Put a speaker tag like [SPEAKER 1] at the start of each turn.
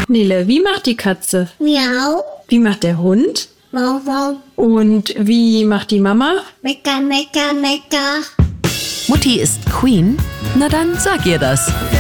[SPEAKER 1] Nele, wie macht die Katze?
[SPEAKER 2] Miau.
[SPEAKER 1] Wie macht der Hund?
[SPEAKER 2] Wow, wow.
[SPEAKER 1] Und wie macht die Mama?
[SPEAKER 2] Mecker, mecker, mecker.
[SPEAKER 3] Mutti ist Queen? Na dann sag ihr das.